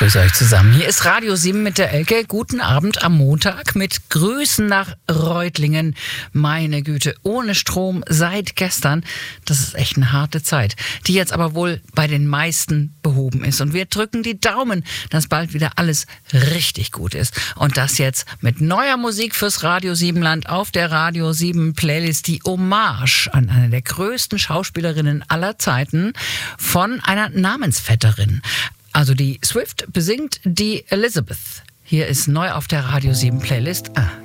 grüße euch zusammen. Hier ist Radio 7 mit der Elke. Guten Abend am Montag mit Grüßen nach Reutlingen. Meine Güte, ohne Strom seit gestern. Das ist echt eine harte Zeit, die jetzt aber wohl bei den meisten behoben ist. Und wir drücken die Daumen, dass bald wieder alles richtig gut ist. Und das jetzt mit neuer Musik fürs Radio 7 Land auf der Radio 7 Playlist. Die Hommage an eine der größten Schauspielerinnen aller Zeiten von einer Namensvetterin. Also die Swift besingt die Elizabeth. Hier ist neu auf der Radio 7 Playlist.